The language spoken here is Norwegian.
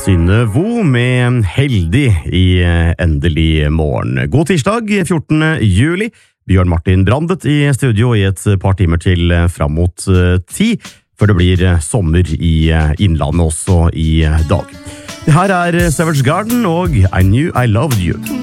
Synne Vo med Heldig i Endelig morgen. God tirsdag, 14. juli. Bjørn Martin Brandet i studio i et par timer til fram mot 10, før det blir sommer i innlandet også i dag. Det her Savage Garden og I Knew I Loved You.